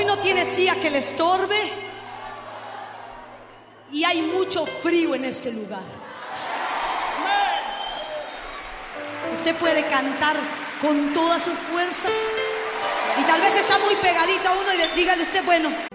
no tiene silla que le estorbe. Y hay mucho frío en este lugar. Usted puede cantar con todas sus fuerzas. Y tal vez está muy pegadito a uno y dígale usted, bueno,